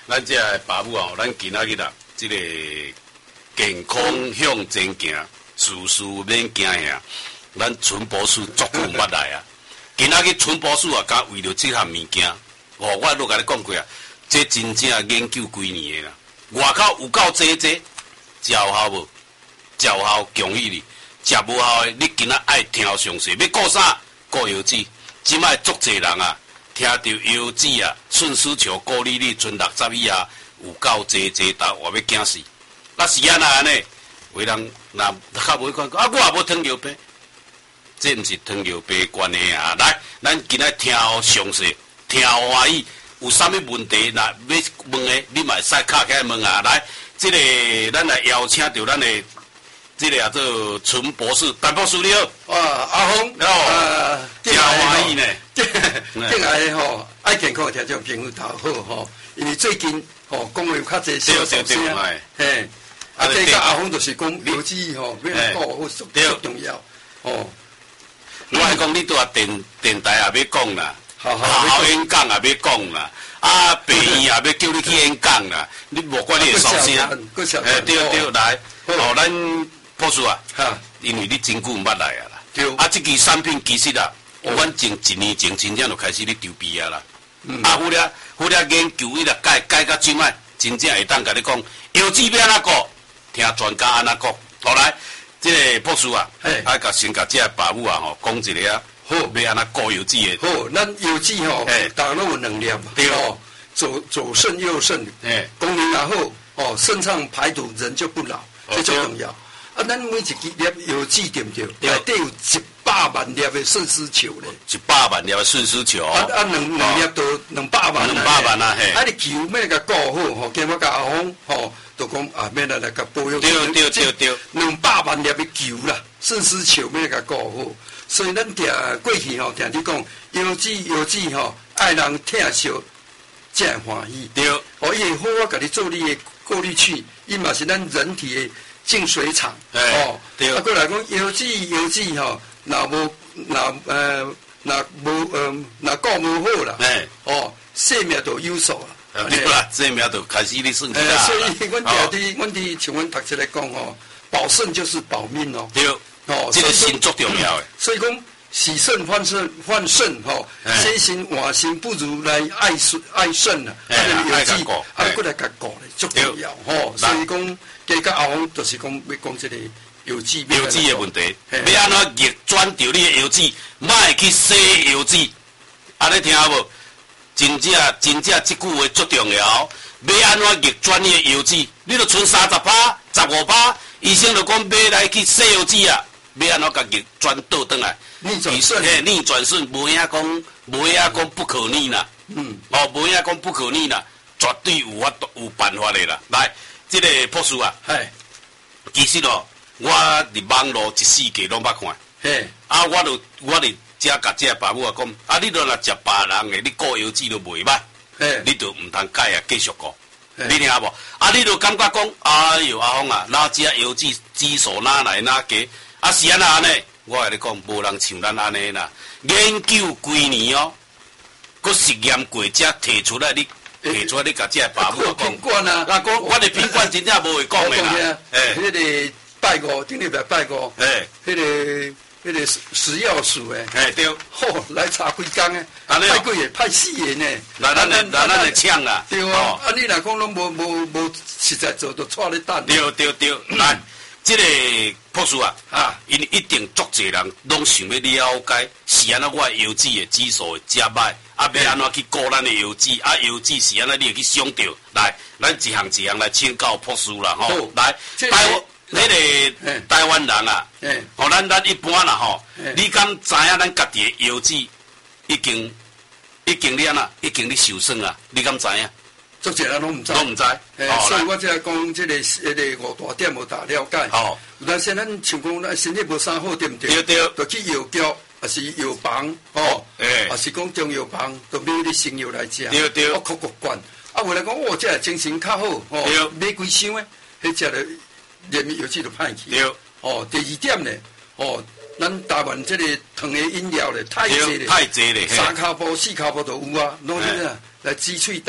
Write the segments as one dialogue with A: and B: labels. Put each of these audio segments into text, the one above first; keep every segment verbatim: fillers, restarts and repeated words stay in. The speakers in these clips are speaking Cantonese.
A: 咱这个爸母哦，咱今仔日啊，这个健康向前行，事事免惊吓。咱纯博士足久捌来啊，今仔日纯博士啊，甲为了这项物件，哦，我都甲你讲过啊，这真正研究几年的啦。外口有够济济，效效无？效效强于你，食无效的，你今仔爱听详细，要顾啥？顾药剂。即摆足济人啊，听到药剂啊，顺思潮鼓励你存六十以下，有够济济达，我要惊死。那是安那安尼，有人若较无看，啊，我也无糖尿病，这毋是糖尿病关的啊。来，咱今仔听好详细，听好欢喜，有啥物问题，若要问的，你嘛会使敲起来问啊。来，这个咱来邀请到咱的。这个啊，做纯博士，陈博士你好。
B: 哇，阿峰，
A: 哦，真欢喜呢。
B: 顶下吼，爱健康听众朋友头好吼，因为最近吼讲话有较济小小声，嘿，啊，这个阿峰就是讲苗子吼，要顾好足重要。哦，
A: 我係講你都話電電台也要講啦，
B: 好
A: 好演講也要講啦，啊，病院也要叫你去演講啦，你無管你會收聲。誒，對對，來，哦，咱。博士啊，因為你真久毋捌來啊啦，對啊，這支產品其實啊，阮前一年前真正就開始咧籌備啊啦，啊，有了有了研究，伊啦改改到即擺，真正會當甲你講，藥劑要安怎顧，聽專家安怎講。後來，這個博士啊，啊，甲先甲這個爸母啊，吼，講一個啊，好，要安怎顧藥劑的。
B: 好，咱藥劑吼，大家攏有能量嘛，對哦，左左腎右腎，功能也好，哦，腎臟排毒，人就不老，這最重要。啊，咱每一支粒藥劑對唔對？內底有一百萬粒的腎絲球咧，
A: 一百萬粒的腎絲球。
B: 啊啊，兩兩粒都兩百萬。
A: 兩百萬啊，嘿。
B: 啊，你球咩個顧好吼？今我甲阿峰吼，就講啊，咩來來個保養。
A: 對對對對。
B: 兩百萬粒的球啦，腎絲球咩個顧好？所以咱定過去吼，定你講藥劑藥劑吼，愛人聽少，才歡喜。
A: 對。
B: 哦，伊好我甲你做你的過濾器，伊嘛是咱人體的。淨水廠哦，啊，過來講藥劑藥劑吼，若無若呃若無呃若顧無好啦，哦，性命就有數啦。
A: 對啦，性命就開始你算起啦。
B: 所以，阮哋啲阮哋像阮讀書來講吼，保腎就是保命哦。
A: 對，哦，這個腎足重要誒。
B: 所以講洗腎換腎換腎吼，先心換心不如來愛腎愛腎啦。啊，藥劑啊，過來甲顧咧，足重要吼。所以講。加甲阿峰就是講要講這個藥劑
A: 藥劑的問題，要安怎逆轉掉你的藥劑，莫去洗藥劑。啊，你聽無？真正真正這句話足重要。要安怎逆轉你的藥劑？你著剩三十趴、十五趴，醫生就講要來去洗藥劑啊。要安怎甲逆轉倒轉來？
B: 逆轉順，
A: 嘿，逆轉順，無影講，無影講不可逆啦。嗯，哦，無影講不可逆啦，絕對有法有辦法的啦。來。這個博士啊，其實哦，我佇網絡一世界攏捌看，啊，我就我哋遮甲遮爸母啊講，啊，你若若食別人嘅，你顧藥劑就袂歹，你就毋通改啊，繼續顧，你聽無？啊，你就感覺講，哎喲，阿峰啊，哪遮藥劑指數哪來哪加，啊是安那安尼，我甲你講，無人像咱安尼啦，研究幾年哦，佮實驗過才提出來你。提出你甲這爸母講，
B: 啊，
A: 我講我哋品管真正無會講嘅啦。
B: 誒，迄個拜五，頂禮拜拜五，誒，迄個迄個食藥署誒，
A: 誒對，
B: 好來查幾工誒，派幾個派四個呢，
A: 來咱來來咱來搶啦。
B: 對啊，啊你若講攏無無無實在做，就錯咧等。
A: 對對對，來，這個博士啊，啊，因一定足濟人攏想要了解，是安怎我藥劑的指數會遮歹。啊，要安怎去顧咱的藥劑？啊，藥劑是安怎你會去想到？來，咱一項一項來請教博士啦，吼。來，台灣迄個台灣人啊，吼，咱咱一般啦，吼，你敢知影咱家己的藥劑已經已經你安怎？已經你受損啊？你敢知影？
B: 足濟人攏毋知，
A: 攏毋知。
B: 所以我才講即個迄個五大點有大了解。吼，但是咱像講咱身體無啥好，對毋對？對對，就去藥局。也是藥房，哦，也是講中藥房，都買啲成藥來食，
A: 對對，
B: 我確確慣。啊，為來講，我這精神較好，哦，買幾箱誒，迄隻咧連藥劑都歹去。對，哦，第二點咧，哦，咱台灣這個糖的飲料咧太濟咧，
A: 太濟咧，
B: 三卡波、四卡波都有啊，攞啲啊來擠喙焦，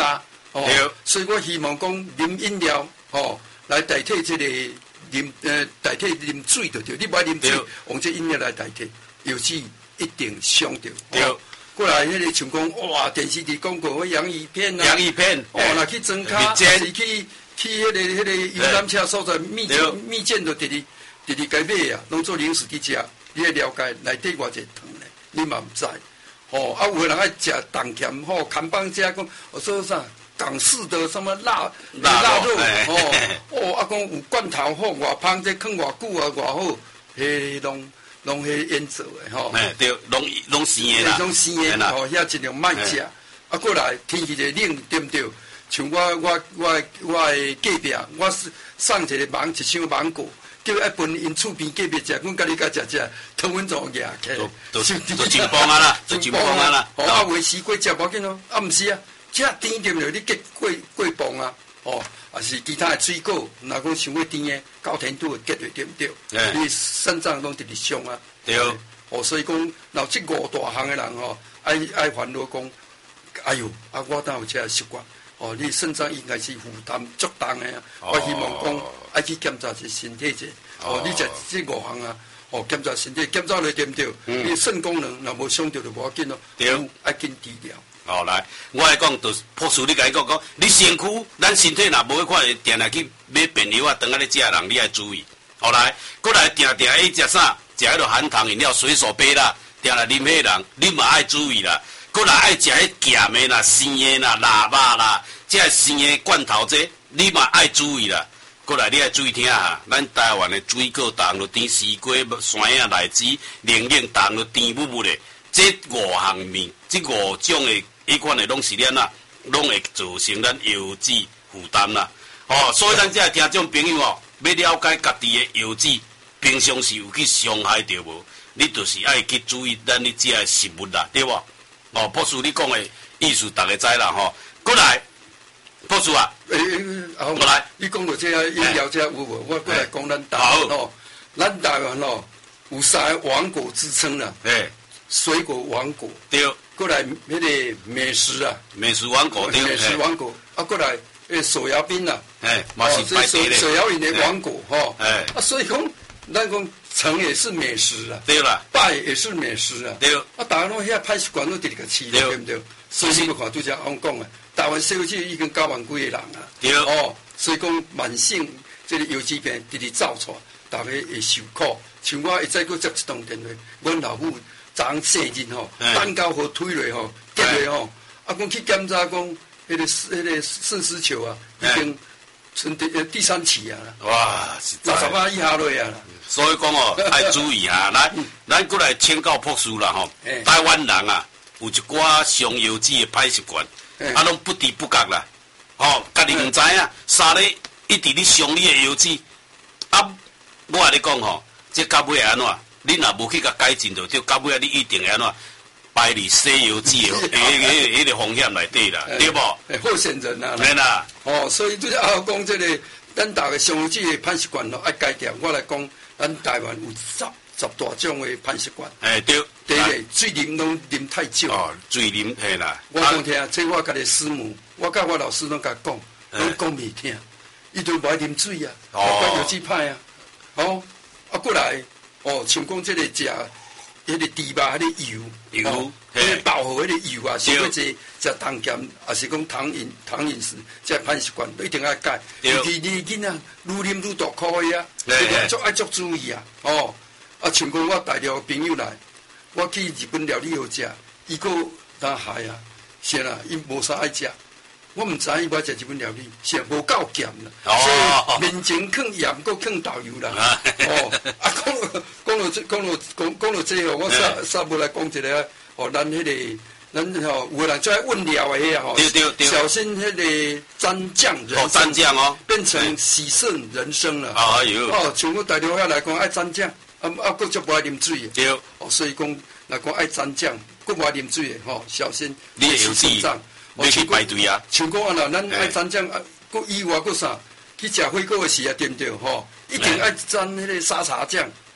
B: 哦，所以我希望讲啉饮料，哦，来代替这个啉呃代替啉水就对，你不爱啉水，用这饮料来代替，有机一定伤着。
A: 对。
B: 过来，迄个像讲哇，电视里广告，洋芋片啊，
A: 洋芋片，
B: 哦，若去装卡，还是去去迄个迄个游览车所在，蜜饯蜜饯就直直直直该买啊，拢做零食去食。你要了解内底偌济糖咧，你嘛毋知。哦，啊，有人爱食重咸，吼，看板食讲，我说啥港式的什么腊腊肉，哦哦，啊，讲有罐头好偌芳，这放偌久啊偌好，迄拢。拢迄腌做的吼，
A: 哎对，拢拢生的啦，
B: 拢生的吼，遐尽量卖食。啊，过来天气就冷，对毋对？像我我我我的隔壁，我是送一个芒一箱芒果，叫爱分因厝边隔壁食，阮家己甲食食，汤阮就夹起，
A: 就就真棒啊啦，就真棒啊啦。
B: 哦，啊，维持过食无紧咯，啊，毋是啊，这甜对毋对？你结过过磅啊，哦。也是其他的水果，若讲伤过甜的，高甜度的结对对毋对？你肾脏拢直直伤啊。
A: 对。
B: 哦，所以讲，若即五大项的人吼，爱爱烦恼讲，哎哟，啊，我当有这习惯，哦，你肾脏应该是负担足重的啊。我希望讲，爱去检查一下身体者。哦，你食即五项啊，哦，检查身体，检查了对毋对？你肾功能若无伤着就无要紧咯。
A: 对。
B: 爱紧治疗。
A: 哦，来，我来讲，就是朴素，你甲伊讲讲，你身躯，咱身体若无迄款定来去买便药啊，当下咧食人，你爱注意。后来，过来定定爱食啥？食迄落含糖饮料、水手杯啦，定来啉迄人，你嘛爱注意啦。过来爱食迄咸的啦、生的啦、腊肉啦，即个生的罐头这，你嘛爱注意啦。过来，你爱注意听下，咱台湾的水果糖就甜西瓜、山啊、荔枝、零零糖就甜蜜蜜的，这五项面，这五种的。迄款的拢是咱啊，拢会造成咱油脂负担啦。哦，所以咱这听众朋友哦，要了解家己的油脂，平常时有去伤害着无？你就是爱去注意咱你这食物啦，对无？哦，博士你讲的意思，大家知啦吼。过来，博士啊，
B: 诶、欸，好，过来，你讲到这个饮料这有无？我过来讲咱台湾哦，咱台湾哦有三个王国之称啦，诶，水果王国，
A: 对。
B: 过来，迄个美食啊，
A: 美食王国，
B: 美食王国啊，过来，诶，手摇冰啊，
A: 哎，嘛是
B: 这手手摇饮的王国吼，
A: 哎，
B: 啊，所以讲，咱讲成也是美食啊，
A: 对啦，
B: 败也是美食啊，
A: 对，
B: 啊，大家拢遐歹习惯都直直个饲，对不对？所以你看，拄则我讲啊，台湾社会只已经九万几个人啊，
A: 对，
B: 哦，所以讲慢性这个油脂病直直走出来，大家会受苦。像我一再搁接一通电话，阮老母。昨昏生日吼，蛋糕和推落吼，结落吼，啊，讲去检查讲，迄个迄个肾丝球啊，已经剩第第三期啊啦。
A: 哇，
B: 六十八以下落啊啦。
A: 所以讲哦，爱注意啊，来，咱过来请教博士啦吼。台湾人啊，有一寡上油脂的歹习惯，啊，拢不知不觉啦，吼，家己毋知影，三日一直咧上你的油脂，啊，我甲你讲吼，这到尾安怎？你若无去甲改进着，就到尾你一定会安怎排入西油脂的迄个迄个风险内底啦，对无？
B: 候选人啊，
A: 免啦。
B: 哦，所以就是啊，讲这个咱大个上油脂的歹习惯咯，爱改掉。我来讲，咱台湾有十十大种的歹习惯。
A: 哎，对。
B: 第一个，水啉拢啉太少。
A: 哦，水啉嘿啦。
B: 我讲听，这我家己师母，我甲我老师拢甲讲，拢讲袂听，伊都无爱啉水啊，怪油脂歹啊。哦，啊过来。哦，像讲这个食，迄个猪肉迄个油，
A: 油，
B: 迄个爆火迄个油啊，是要食食糖咸，也是讲糖饮糖饮食，这歹习惯一定要改。尤其你囡仔愈啉愈大颗的啊，足爱足注意啊。哦，啊，像讲我大陆朋友来，我去日本料理好食，伊个当害啊，是啦，伊无啥爱食。我毋知伊要食日本料理，是无够咸啦，所以面前放盐，搁放豆油啦。哦，啊，讲了讲了这讲了讲讲了这哦，我煞煞要来讲一个哦，咱迄个咱吼有人最爱问料的遐吼，小心迄个蘸酱人生，
A: 蘸酱哦，
B: 变成喜胜人生了。
A: 哎呦，
B: 哦，像我大陆遐来讲爱蘸酱，啊啊，搁足无爱啉水的。
A: 对，
B: 哦，所以讲来讲爱蘸酱，搁无爱啉水的吼，小心
A: 你会有肾脏。你去排队啊！
B: 像讲啊啦，咱爱蘸酱啊，搁以外搁啥？去食火锅的时啊，对不对？吼，一定爱蘸迄个沙茶酱，